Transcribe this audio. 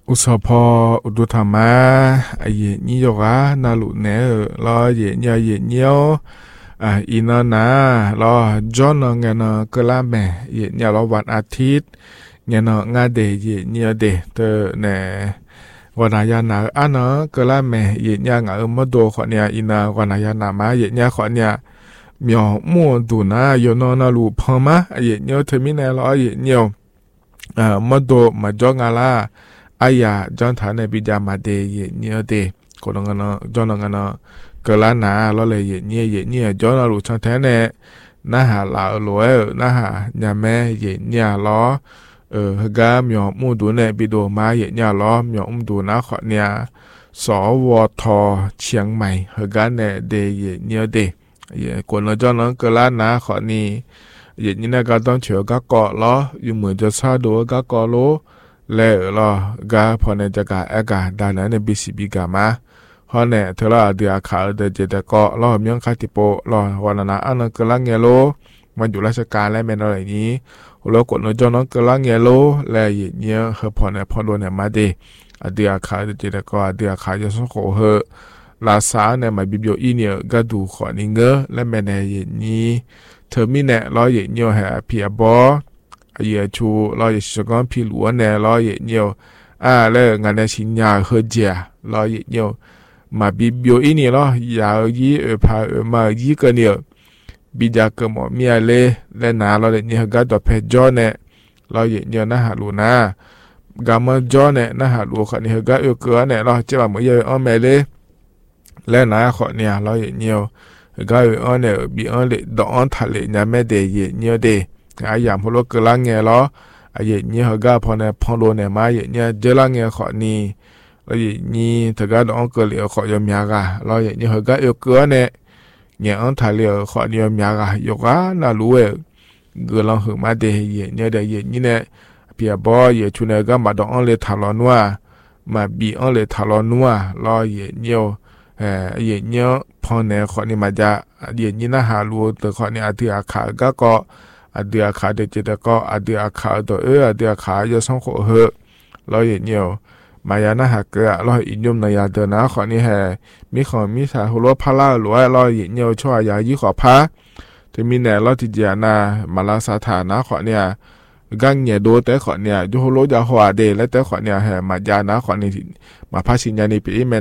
อุสพออุดุธรรมะเยนิโยกะนาลุเนรอเยเนียเยเนียวอีนนะรอจอนเงินกลาแม่เยเนียรอวันอาทิตย์เงินงาเดเยเนียเดเตเนวันายานาอันกลาแม่เยเนียงมโดขอเนี่ยอีนาวันายานามาเยเนียขอเนี่ยมีมัวดูนะโยนนาลูพมะเยเนียวเทมิเนรอเยเนียวมโดมาจองาลาจอนฐานในบิดามาเดเยเนียเดคนงานจอนงานกลานาล้อเลยเยเนียจอนลูชันแทนเนนะหาลาลวยนะหายาแม่เยเนียล้อฮกามีมูดูเนบิโดมาเยเนียล้อมีดูนะขอเนี่ยสวทเชียงใหม่ฮกาเนเดเยเนียเดเยคนจอนกลานาขอนี่เยเนียก็ต้องเชื่อก็เกาะล้ออยู่เหมือนจะซาดูก็เกาะโลเล่ลอกาพอในจะกาอากาศด้านนั้นในบีซีบีกามาพอเนี่ยเธอละเดียขาเดเจตก็รอมียงคาติโปรอวันนั้นอันนั้นกำลังเงโลมันอยู่ราชการและเป็นอะไรนี้แล้วกดนจอนั้นกำลังเงโลและเงี้ยเฮพอในพอโดนเนี่ยมาเดเดียขาเดเจตก็เดียขาจะส่งโคเฮลาซาเนี่ยมาบิบโยอีเนี่ยก็ดูขอนิเงและแม่ในนี้เธอมีเนี่ยรอเงี้ยแฮเพียบอเยชูรอเยชกันพิลวนเนรอเยเนียวแล้วงานในชินยาเฮเจียรอเยเนียวมาบิบิโออินี่รอยายีพามายีกันเนียวบิดากมอมีอะไรและนาเราเนียก็ตัวเพจจอเนรอเยเนียวนะฮะลูนากามจอเนนะฮะลูขันเฮก็เกลือเนรอเจ้ามือเยอเมเลและนาขอเนี่ยรอเยเนียวก็เนบีเลดอนทะเลเนี่ยไม่เดเยเนียวเดอย่างพวกเราเกลังเงี้ยล้อเยนี่เขาก็พอในพอโดนเนี่ยมาเยนี่เจลังเงี้ยขอนี่แล้วเยนี่ถ้าก็ต้องเกลียวขอยอมยากะแล้วเยนี่เขาก็เกลือเนี่ยเนี่ยอันทะเลขอนี่ยอมยากะยกน่ารู้เกลังหึงมาเดเยนี่เดเยนี่เนี่ยเปียบอเยชุนก็มาดองอันเลทารอนัวมาบีอันเลทารอนัวแล้วเยนี่เยนี่พอในขอนี่มาจะเยนี่น่าหารู้แต่ขอนี่อาทิตย์ขาก็เดียขาเดจิตก็เดียขาตัวเดียขาจะส่งขอเหอะเราเห็นเนียวมายานะหักเกะเราอินยมในยาเดินนะขอนี่แห่มีของมีสาหัวพาล่าหรือว่าเราเห็นเนียวช่วยยายี่ขอพาจะมีแหน่เราติดยานามาลาสถานะขอเนี่ยกังเงียโดแต่ขอเนี่ยยูโรยาหัวเดและแต่ขอเนี่ยแห่มายานะขอนี่มาพาสิญญาณีปีเม